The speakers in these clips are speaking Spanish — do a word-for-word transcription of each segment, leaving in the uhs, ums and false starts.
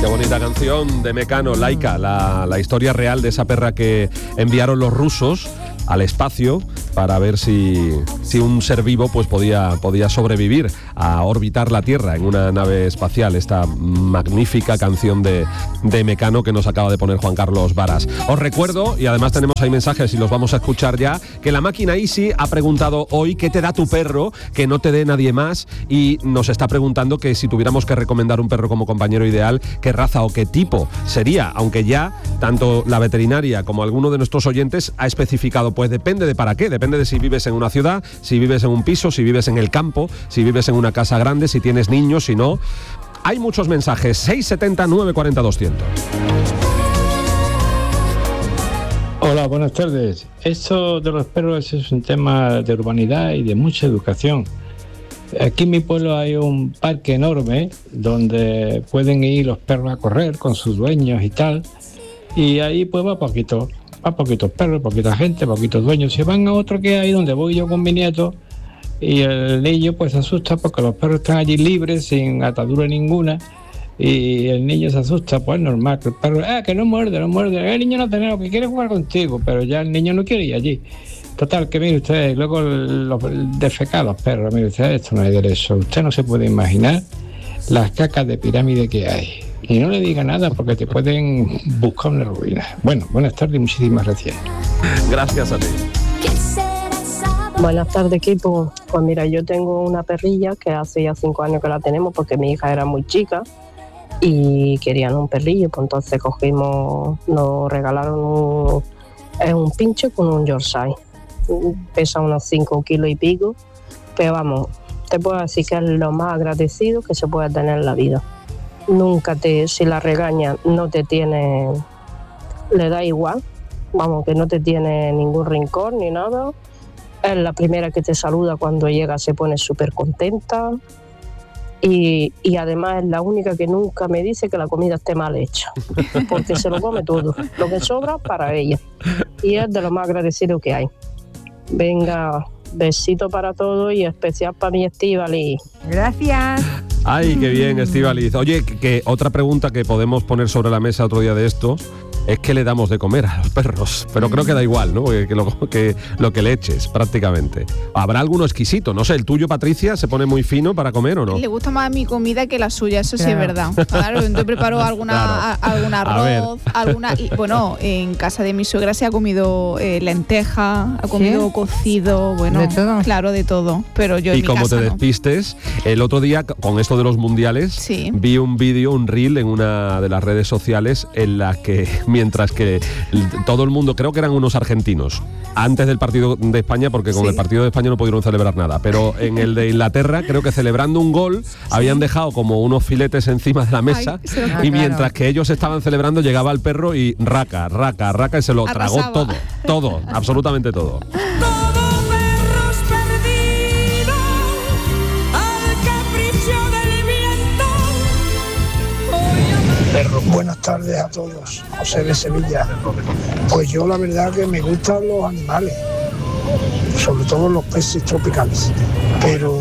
Qué bonita canción de Mecano, Laika, la, la historia real de esa perra que enviaron los rusos al espacio para ver si, si un ser vivo pues podía, podía sobrevivir a orbitar la Tierra en una nave espacial. Esta magnífica canción de, de Mecano que nos acaba de poner Juan Carlos Varas. Os recuerdo, y además tenemos ahí mensajes y los vamos a escuchar ya, que la máquina Easy ha preguntado hoy qué te da tu perro que no te dé nadie más, y nos está preguntando que si tuviéramos que recomendar un perro como compañero ideal, qué raza o qué tipo sería, aunque ya tanto la veterinaria como alguno de nuestros oyentes ha especificado, pues depende de para qué, depende de si vives en una ciudad, si vives en un piso, si vives en el campo, si vives en una casa grande, si tienes niños, si no. Hay muchos mensajes. seis siete cero, nueve cuatro cero, doscientos. Hola, buenas tardes. Esto de los perros es un tema de urbanidad y de mucha educación. Aquí en mi pueblo hay un parque enorme donde pueden ir los perros a correr con sus dueños y tal, y ahí pues va poquito, va poquitos perros, poquita gente, poquitos dueños. Se van a otro que hay donde voy yo con mi nieto, y el niño pues se asusta porque los perros están allí libres, sin atadura ninguna, y el niño se asusta, pues normal, que el perro, ah, que no muerde, no muerde, el niño no tiene lo que quiere jugar contigo, pero ya el niño no quiere ir allí. Total, que mire usted, luego los defecar los perros, mire usted, esto no hay derecho. Usted no se puede imaginar las cacas de pirámide que hay. Y no le diga nada porque te pueden buscar una ruina. Bueno, buenas tardes y muchísimas gracias. Gracias a ti. Buenas tardes, equipo. Pues mira, yo tengo una perrilla que hace ya cinco años que la tenemos porque mi hija era muy chica y querían un perrillo, pues entonces cogimos, nos regalaron un, un pinche con un Yorkshire. Pesa unos cinco kilos y pico, pero vamos, te puedo decir que es lo más agradecido que se puede tener en la vida. Nunca te, si la regaña, no te tiene, le da igual, vamos, que no te tiene ningún rincón ni nada. Es la primera que te saluda cuando llega, se pone súper contenta, y, y además es la única que nunca me dice que la comida esté mal hecha, porque se lo come todo, lo que sobra para ella, y es de lo más agradecido que hay. Venga, besito para todos y especial para mi Estíbaliz. Gracias. Ay, qué bien, Estíbaliz. Oye, que, que otra pregunta que podemos poner sobre la mesa otro día de esto es qué le damos de comer a los perros, pero creo que da igual, ¿no? Que, que, lo, que lo que le eches, prácticamente. Habrá alguno exquisito, no sé, ¿el tuyo, Patricia, se pone muy fino para comer o no? Le gusta más mi comida que la suya, eso claro. Sí es verdad. Claro, yo preparo alguna, claro. a, algún arroz, alguna... Y, bueno, en casa de mi suegra se ha comido eh, lenteja, ha comido ¿sí? cocido, bueno, ¿de todo? Claro, de todo, pero yo en y mi como casa te no. despistes, el otro día, con esto de los mundiales, sí. vi un vídeo, un reel en una de las redes sociales en la que... mientras que todo el mundo, creo que eran unos argentinos, antes del partido de España, porque con sí. el partido de España no pudieron celebrar nada, pero en el de Inglaterra, creo que celebrando un gol, sí. habían dejado como unos filetes encima de la mesa. Ay, y ah, mientras claro. que ellos estaban celebrando, llegaba el perro y raca, raca, raca, y se lo Arrasaba. tragó todo, todo, absolutamente todo. Buenas tardes a todos, José de Sevilla. Pues yo la verdad que me gustan los animales, sobre todo los peces tropicales, pero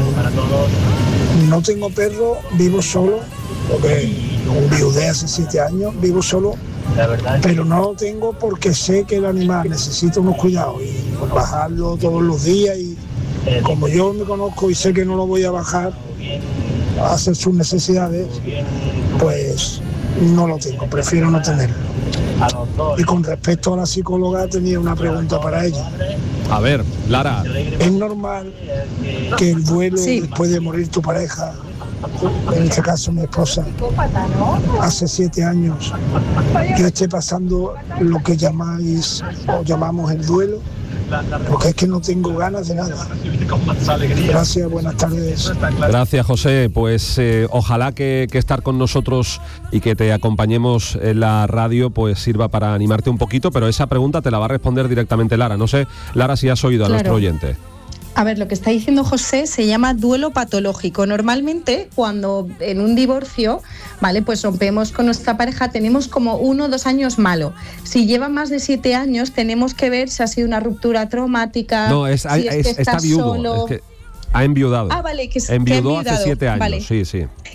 no tengo perro, vivo solo, porque viudé hace siete años, vivo solo, pero no lo tengo porque sé que el animal necesita unos cuidados y bajarlo todos los días, y como yo me conozco y sé que no lo voy a bajar a hacer sus necesidades, pues no lo tengo, prefiero no tenerlo. Y con respecto a la psicóloga, tenía una pregunta para ella. A ver, Lara. ¿Es normal que el duelo sí. después de morir tu pareja, en este caso mi esposa, hace siete años, yo esté pasando lo que llamáis o llamamos el duelo? Porque es que no tengo ganas de nada. Gracias, buenas tardes. Gracias, José. Pues eh, ojalá que, que estar con nosotros y que te acompañemos en la radio pues sirva para animarte un poquito, pero esa pregunta te la va a responder directamente Lara. No sé, Lara, si has oído a claro. nuestro oyente. A ver, lo que está diciendo José se llama duelo patológico. Normalmente, cuando en un divorcio, vale, pues rompemos con nuestra pareja, tenemos como uno o dos años malo. Si lleva más de siete años, tenemos que ver si ha sido una ruptura traumática. No, es, si es, es que está, está viudo. Solo. Es que ha enviudado. Ah, vale, que es enviudó que hace siete años. Vale. Sí, sí.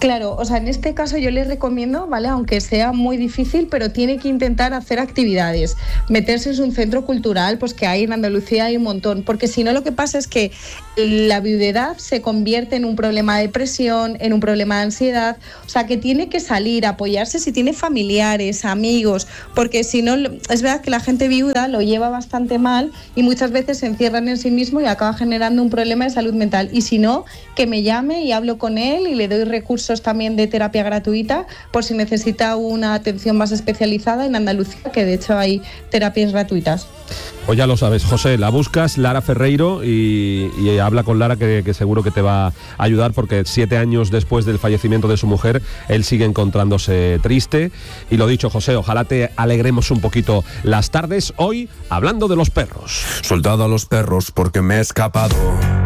Claro, o sea, en este caso yo les recomiendo, ¿vale? Aunque sea muy difícil, pero tiene que intentar hacer actividades, meterse en un centro cultural, pues que hay en Andalucía hay un montón, porque si no lo que pasa es que la viudedad se convierte en un problema de depresión, en un problema de ansiedad, o sea, que tiene que salir, apoyarse si tiene familiares, amigos, porque si no, es verdad que la gente viuda lo lleva bastante mal y muchas veces se encierran en sí mismo y acaba generando un problema de salud mental, y si no, que me llame y hablo con él y le doy recursos también de terapia gratuita por si necesita una atención más especializada en Andalucía, que de hecho hay terapias gratuitas. Pues ya lo sabes, José, la buscas, Lara Ferreiro, y, y habla con Lara, que, que seguro que te va a ayudar, porque siete años después del fallecimiento de su mujer, él sigue encontrándose triste. Y lo dicho, José, ojalá te alegremos un poquito las tardes hoy hablando de los perros. Soldado a los perros porque me he escapado.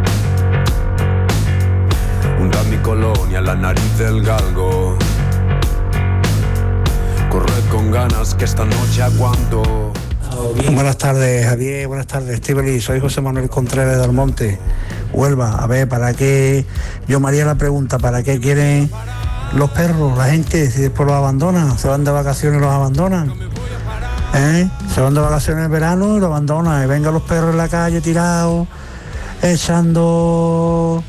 Hunda mi colonia, la nariz del galgo. Corred con ganas que esta noche aguanto. Buenas tardes, Javier, buenas tardes, Estíbaliz, soy José Manuel Contreras de Almonte, Huelva. A ver, ¿para qué? Yo me haría la pregunta, ¿para qué quieren los perros, la gente, si después los abandonan? Se van de vacaciones y los abandonan, ¿eh? Se van de vacaciones en verano y los abandonan, y vengan los perros en la calle tirados, echando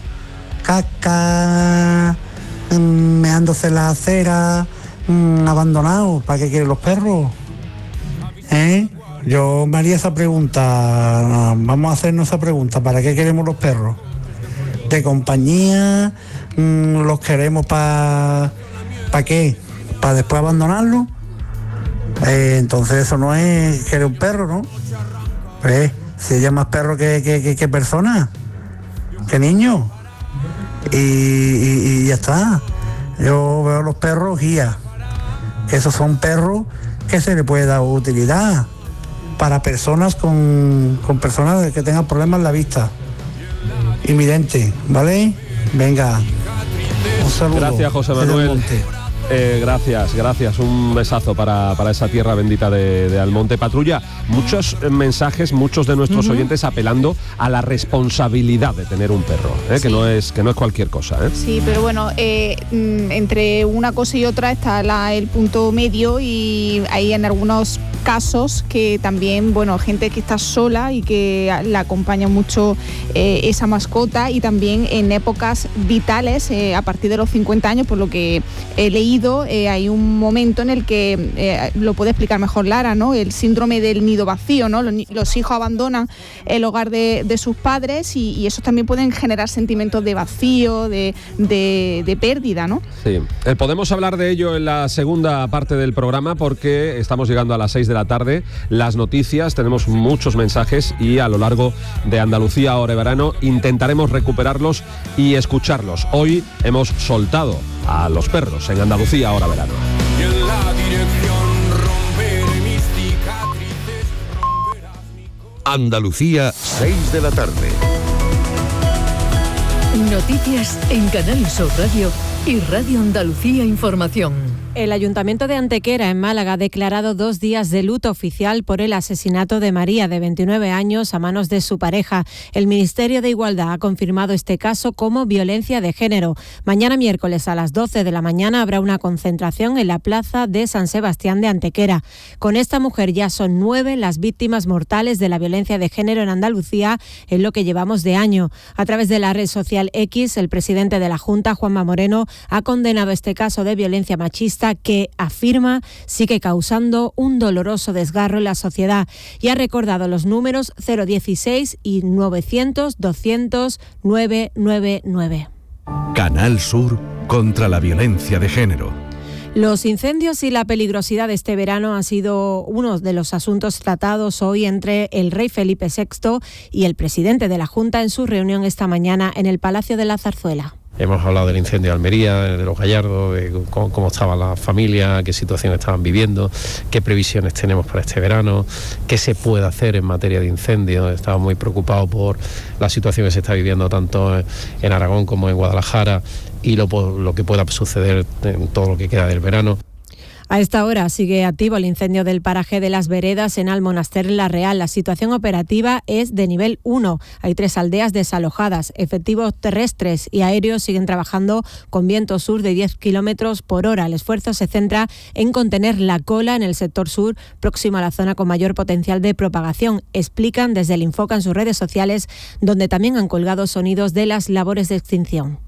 caca, meándose en la acera, mmm, abandonados. ¿Para qué quieren los perros? ¿Eh? Yo me haría esa pregunta, vamos a hacernos esa pregunta, ¿para qué queremos los perros? ¿De compañía? ¿Los queremos para para qué? ¿Para después abandonarlos? Eh, entonces eso no es querer un perro, ¿no? Pues, si ella es más perro que, que, que, que persona, que niño. Y, y, y ya está. Yo veo los perros guía, que esos son perros que se le puede dar utilidad para personas con, con personas que tengan problemas en la vista invidente, ¿vale? Venga, un saludo. Gracias, José Manuel. Eh, gracias, gracias. Un besazo para, para esa tierra bendita de, de Almonte. Patrulla, muchos mensajes, muchos de nuestros uh-huh. oyentes apelando a la responsabilidad de tener un perro, ¿eh? Sí. que no es que no es cualquier cosa. ¿eh? Sí, pero bueno, eh, entre una cosa y otra está la, el punto medio, y hay en algunos casos que también, bueno, gente que está sola y que la acompaña mucho eh, esa mascota, y también en épocas vitales, eh, a partir de los cincuenta años, por lo que he leído, eh, hay un momento en el que, eh, lo puede explicar mejor Lara, ¿no? El síndrome del nido vacío, ¿no? Los, los hijos abandonan el hogar de, de sus padres, y, y esos también pueden generar sentimientos de vacío, de, de, de pérdida, ¿no? Sí, eh, podemos hablar de ello en la segunda parte del programa, porque estamos llegando a las seis de la tarde, las noticias, tenemos muchos mensajes, y a lo largo de Andalucía Ahora Verano intentaremos recuperarlos y escucharlos. Hoy hemos soltado a los perros en Andalucía Ahora Verano. Andalucía, seis de la tarde. Noticias en Canal Sur Radio y Radio Andalucía Información. El Ayuntamiento de Antequera, en Málaga, ha declarado dos días de luto oficial por el asesinato de María, de veintinueve años, a manos de su pareja. El Ministerio de Igualdad ha confirmado este caso como violencia de género. Mañana miércoles a las doce de la mañana habrá una concentración en la plaza de San Sebastián de Antequera. Con esta mujer ya son nueve las víctimas mortales de la violencia de género en Andalucía en lo que llevamos de año. A través de la red social X, el presidente de la Junta, Juanma Moreno, ha condenado este caso de violencia machista que, afirma, sigue causando un doloroso desgarro en la sociedad, y ha recordado los números cero dieciséis y novecientos doscientos nueve nueve nueve. Canal Sur contra la violencia de género. Los incendios y la peligrosidad de este verano han sido uno de los asuntos tratados hoy entre el rey Felipe sexto y el presidente de la Junta en su reunión esta mañana en el Palacio de la Zarzuela. Hemos hablado del incendio de Almería, de los Gallardos, de cómo, cómo estaba la familia, qué situación estaban viviendo, qué previsiones tenemos para este verano, qué se puede hacer en materia de incendios. Estaba muy preocupado por la situación que se está viviendo tanto en Aragón como en Guadalajara, y lo, lo que pueda suceder en todo lo que queda del verano. A esta hora sigue activo el incendio del paraje de Las Veredas en Almonaster La Real. La situación operativa es de nivel uno. Hay tres aldeas desalojadas. Efectivos terrestres y aéreos siguen trabajando con viento sur de diez kilómetros por hora. El esfuerzo se centra en contener la cola en el sector sur, próximo a la zona con mayor potencial de propagación. Explican desde el Infoca en sus redes sociales, donde también han colgado sonidos de las labores de extinción.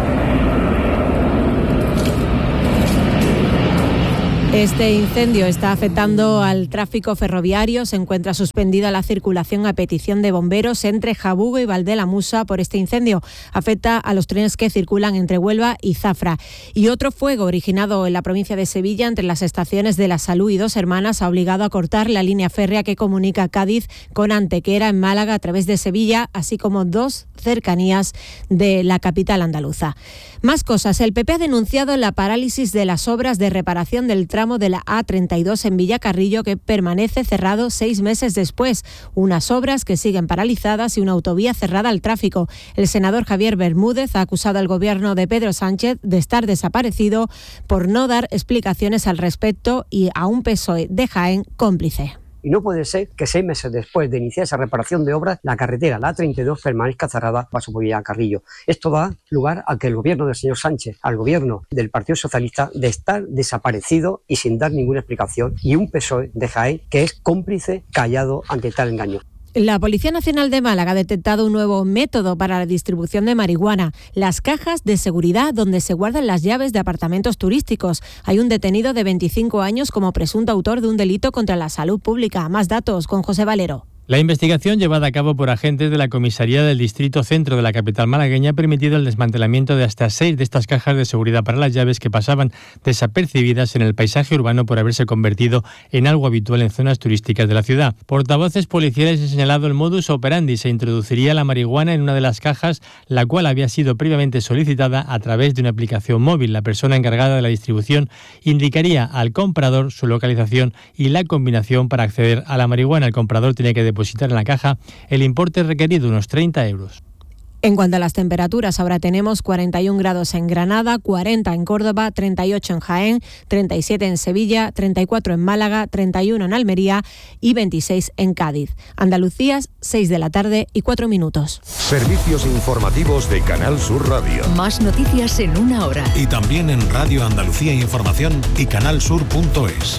Este incendio está afectando al tráfico ferroviario. Se encuentra suspendida la circulación a petición de bomberos entre Jabugo y Valdelamusa por este incendio. Afecta a los trenes que circulan entre Huelva y Zafra. Y otro fuego originado en la provincia de Sevilla entre las estaciones de La Salud y Dos Hermanas ha obligado a cortar la línea férrea que comunica Cádiz con Antequera en Málaga a través de Sevilla, así como dos cercanías de la capital andaluza. Más cosas. El P P ha denunciado la parálisis de las obras de reparación del tramo de la A treinta y dos en Villacarrillo, que permanece cerrado seis meses después. Unas obras que siguen paralizadas y una autovía cerrada al tráfico. El senador Javier Bermúdez ha acusado al gobierno de Pedro Sánchez de estar desaparecido por no dar explicaciones al respecto y a un P S O E de Jaén cómplice. Y no puede ser que seis meses después de iniciar esa reparación de obras, la carretera, la A treinta y dos, permanezca cerrada paso por Villacarrillo. Esto da lugar a que el gobierno del señor Sánchez, al gobierno del Partido Socialista, de estar desaparecido y sin dar ninguna explicación, y un P S O E de Jaén que es cómplice callado ante tal engaño. La Policía Nacional de Málaga ha detectado un nuevo método para la distribución de marihuana: las cajas de seguridad donde se guardan las llaves de apartamentos turísticos. Hay un detenido de veinticinco años como presunto autor de un delito contra la salud pública. Más datos con José Valero. La investigación llevada a cabo por agentes de la comisaría del Distrito Centro de la capital malagueña ha permitido el desmantelamiento de hasta seis de estas cajas de seguridad para las llaves que pasaban desapercibidas en el paisaje urbano por haberse convertido en algo habitual en zonas turísticas de la ciudad. Portavoces policiales han señalado el modus operandi: se introduciría la marihuana en una de las cajas, la cual había sido previamente solicitada a través de una aplicación móvil. La persona encargada de la distribución indicaría al comprador su localización y la combinación para acceder a la marihuana. El comprador tenía que depositar en la caja el importe requerido, unos treinta euros. En cuanto a las temperaturas, ahora tenemos cuarenta y un grados en Granada, cuarenta en Córdoba, treinta y ocho en Jaén, treinta y siete en Sevilla, treinta y cuatro en Málaga, treinta y uno en Almería y veintiséis en Cádiz. Andalucía, seis de la tarde y cuatro minutos. Servicios informativos de Canal Sur Radio. Más noticias en una hora. Y también en Radio Andalucía Información y canalsur punto es.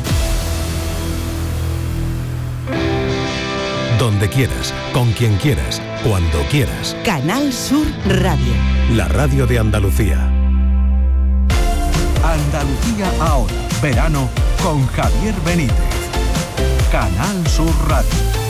Donde quieras, con quien quieras, cuando quieras. Canal Sur Radio. La radio de Andalucía. Andalucía ahora. Verano con Javier Benítez. Canal Sur Radio.